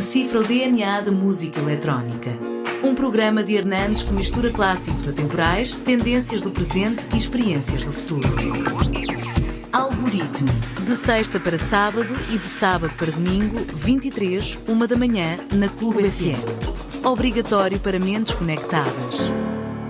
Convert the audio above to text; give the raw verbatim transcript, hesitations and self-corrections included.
Decifra o D N A da música eletrónica. Um programa de Hernandes que mistura clássicos atemporais, tendências do presente e experiências do futuro. Algoritmo. De sexta para sábado e de sábado para domingo, vinte e três, uma da manhã, na Clube F M. Obrigatório para mentes conectadas.